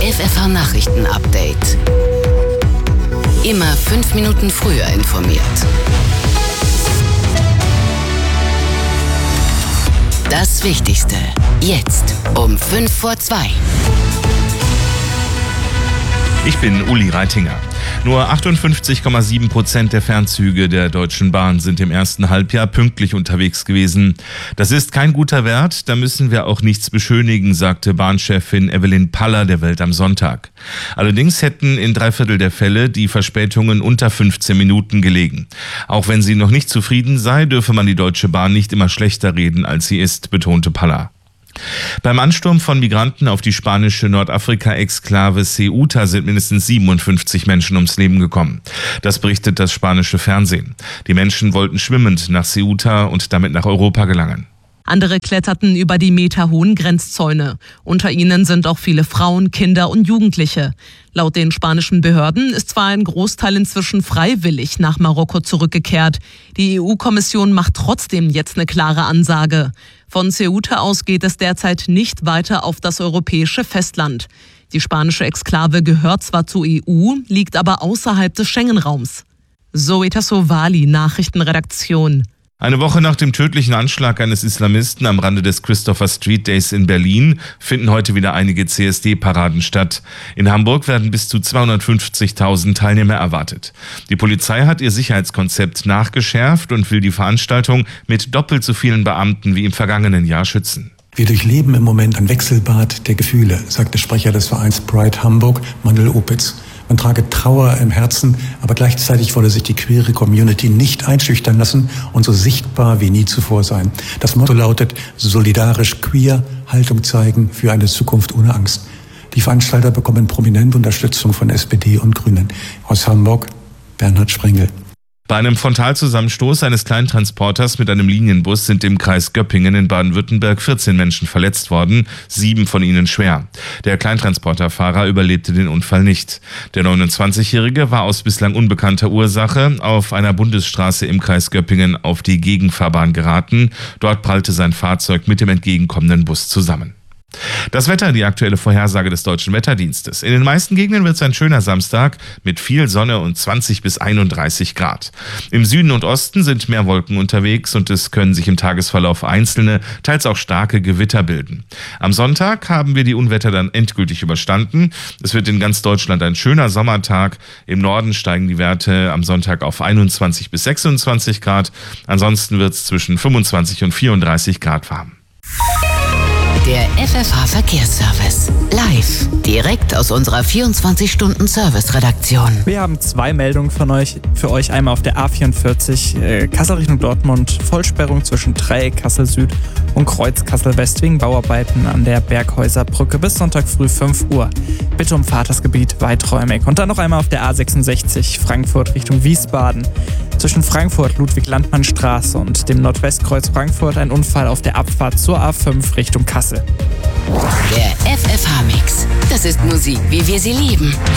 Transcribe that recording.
FFH-Nachrichten-Update. Immer 5 Minuten früher informiert. Das Wichtigste jetzt um 1:55. Ich bin Uli Reitinger. Nur 58,7% der Fernzüge der Deutschen Bahn sind im ersten Halbjahr pünktlich unterwegs gewesen. Das ist kein guter Wert, da müssen wir auch nichts beschönigen, sagte Bahnchefin Evelyn Paller der Welt am Sonntag. Allerdings hätten in 3/4 der Fälle die Verspätungen unter 15 Minuten gelegen. Auch wenn sie noch nicht zufrieden sei, dürfe man die Deutsche Bahn nicht immer schlechter reden, als sie ist, betonte Paller. Beim Ansturm von Migranten auf die spanische Nordafrika-Exklave Ceuta sind mindestens 57 Menschen ums Leben gekommen. Das berichtet das spanische Fernsehen. Die Menschen wollten schwimmend nach Ceuta und damit nach Europa gelangen. Andere kletterten über die meterhohen Grenzzäune. Unter ihnen sind auch viele Frauen, Kinder und Jugendliche. Laut den spanischen Behörden ist zwar ein Großteil inzwischen freiwillig nach Marokko zurückgekehrt. Die EU-Kommission macht trotzdem jetzt eine klare Ansage. Von Ceuta aus geht es derzeit nicht weiter auf das europäische Festland. Die spanische Exklave gehört zwar zur EU, liegt aber außerhalb des Schengen-Raums. Zoe Tassovali, Nachrichtenredaktion. Eine Woche nach dem tödlichen Anschlag eines Islamisten am Rande des Christopher Street Days in Berlin finden heute wieder einige CSD-Paraden statt. In Hamburg werden bis zu 250.000 Teilnehmer erwartet. Die Polizei hat ihr Sicherheitskonzept nachgeschärft und will die Veranstaltung mit doppelt so vielen Beamten wie im vergangenen Jahr schützen. Wir durchleben im Moment ein Wechselbad der Gefühle, sagte Sprecher des Vereins Pride Hamburg, Manuel Opitz. Man trage Trauer im Herzen, aber gleichzeitig wolle sich die queere Community nicht einschüchtern lassen und so sichtbar wie nie zuvor sein. Das Motto lautet: solidarisch queer, Haltung zeigen für eine Zukunft ohne Angst. Die Veranstalter bekommen prominente Unterstützung von SPD und Grünen. Aus Hamburg, Bernhard Sprengel. Bei einem Frontalzusammenstoß eines Kleintransporters mit einem Linienbus sind im Kreis Göppingen in Baden-Württemberg 14 Menschen verletzt worden, 7 von ihnen schwer. Der Kleintransporterfahrer überlebte den Unfall nicht. Der 29-Jährige war aus bislang unbekannter Ursache auf einer Bundesstraße im Kreis Göppingen auf die Gegenfahrbahn geraten. Dort prallte sein Fahrzeug mit dem entgegenkommenden Bus zusammen. Das Wetter, die aktuelle Vorhersage des Deutschen Wetterdienstes. In den meisten Gegenden wird es ein schöner Samstag mit viel Sonne und 20 bis 31 Grad. Im Süden und Osten sind mehr Wolken unterwegs und es können sich im Tagesverlauf einzelne, teils auch starke Gewitter bilden. Am Sonntag haben wir die Unwetter dann endgültig überstanden. Es wird in ganz Deutschland ein schöner Sommertag. Im Norden steigen die Werte am Sonntag auf 21 bis 26 Grad. Ansonsten wird es zwischen 25 und 34 Grad warm. Der FFH-Verkehrsservice. Live. Direkt aus unserer 24-Stunden-Service-Redaktion. Wir haben 2 Meldungen für euch. Einmal auf der A44 Kassel Richtung Dortmund. Vollsperrung zwischen Dreieck Kassel Süd und Kreuz Kassel West wegen Bauarbeiten an der Berghäuser Brücke bis Sonntag früh 5 Uhr. Bitte umfahrt das Gebiet weiträumig. Und dann noch einmal auf der A66 Frankfurt Richtung Wiesbaden. Zwischen Frankfurt-Ludwig-Landmann-Straße und dem Nordwestkreuz Frankfurt ein Unfall auf der Abfahrt zur A5 Richtung Kassel. Der FFH-Mix. Das ist Musik, wie wir sie lieben.